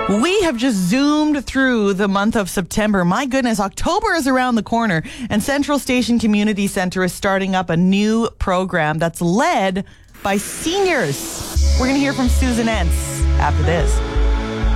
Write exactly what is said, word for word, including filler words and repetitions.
We have just zoomed through the month of September. My goodness, October is around the corner, and Central Station Community Centre is starting up a new program that's led by seniors. We're going to hear from Susan Entz after this.